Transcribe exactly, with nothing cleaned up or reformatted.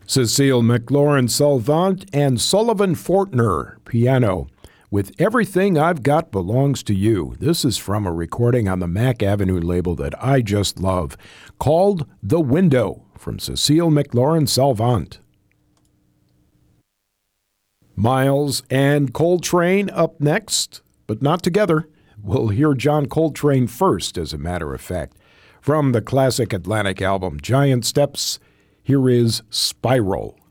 Cecile McLaurin Salvant and Sullivan Fortner, piano, with Everything I've Got Belongs to You. This is from a recording on the Mack Avenue label that I just love, called The Window, from Cecile McLaurin Salvant. Miles and Coltrane up next, but not together. We'll hear John Coltrane first, as a matter of fact. From the classic Atlantic album Giant Steps, here is Spiral.